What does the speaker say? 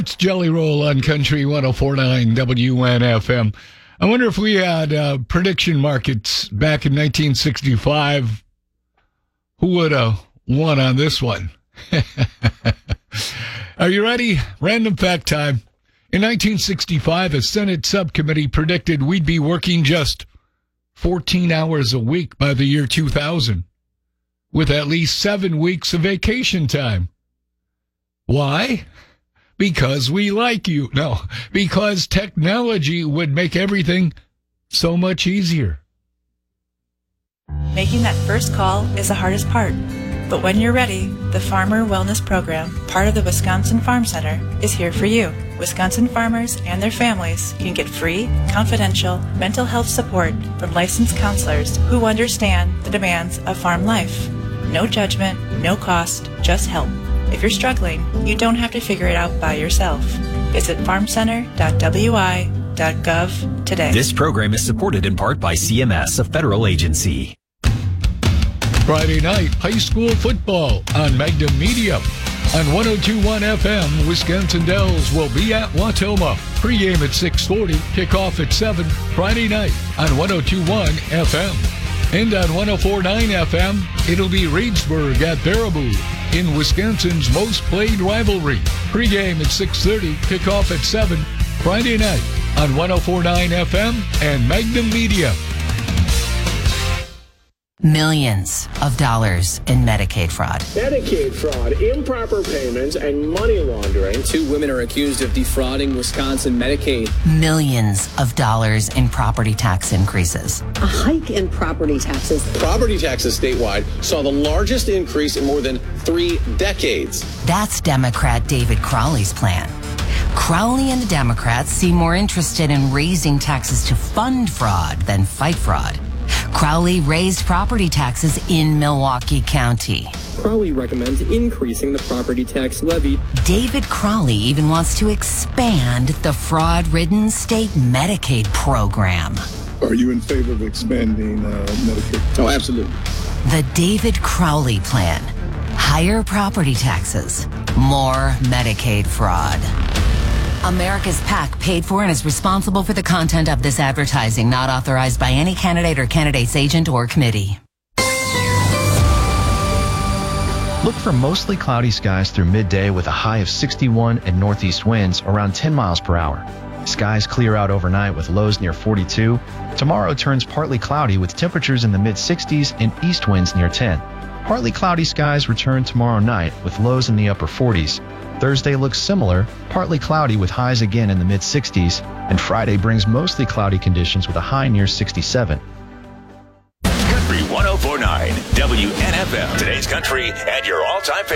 That's Jelly Roll on Country 104.9 WNFM. I wonder if we had prediction markets back in 1965, who would have won on this one? Are you ready? Random fact time. In 1965, a Senate subcommittee predicted we'd be working just 14 hours a week by the year 2000, with at least 7 weeks of vacation time. Why? Because we like you. No, because technology would make everything so much easier. Making that first call is the hardest part. But when you're ready, the Farmer Wellness Program, part of the Wisconsin Farm Center, is here for you. Wisconsin farmers and their families can get free, confidential mental health support from licensed counselors who understand the demands of farm life. No judgment, no cost, just help. If you're struggling, you don't have to figure it out by yourself. Visit farmcenter.wi.gov today. This program is supported in part by CMS, a federal agency. Friday night, high school football on Magnum Media. On 102.1 FM, Wisconsin Dells will be at Wautoma. Pre-game at 6:40, kickoff at 7, Friday night on 102.1 FM. And on 104.9 FM, it'll be Reedsburg at Baraboo in Wisconsin's most played rivalry. Pre-game at 6:30, kickoff at 7, Friday night on 104.9 FM and Magnum Media. Millions of dollars in Medicaid fraud. Medicaid fraud, improper payments, and money laundering. 2 women are accused of defrauding Wisconsin Medicaid. Millions of dollars in property tax increases. A hike in property taxes. Property taxes statewide saw the largest increase in more than 3 decades. That's Democrat David Crowley's plan. Crowley and the Democrats seem more interested in raising taxes to fund fraud than fight fraud. Crowley raised property taxes in Milwaukee County. Crowley recommends increasing the property tax levy. David Crowley even wants to expand the fraud-ridden state Medicaid program. Are you in favor of expanding Medicaid? Oh, absolutely. The David Crowley plan. Higher property taxes, more Medicaid fraud. America's PAC paid for and is responsible for the content of this advertising, not authorized by any candidate or candidate's agent or committee. Look for mostly cloudy skies through midday with a high of 61 and northeast winds around 10 miles per hour. Skies clear out overnight with lows near 42. Tomorrow turns partly cloudy with temperatures in the mid-60s and east winds near 10. Partly cloudy skies return tomorrow night with lows in the upper 40s. Thursday looks similar, partly cloudy with highs again in the mid-60s, and Friday brings mostly cloudy conditions with a high near 67. Country 104.9 WNFM. Today's country and your all-time favorite.